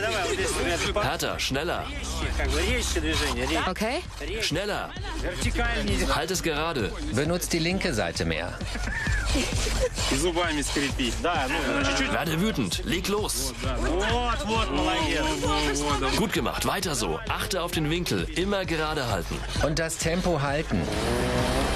Härter, schneller. Okay? Schneller. Halt es gerade. Benutzt die linke Seite mehr. Werde wütend. Leg los. Gut gemacht. Weiter so. Achte auf den Winkel. Immer gerade halten. Und das Tempo halten.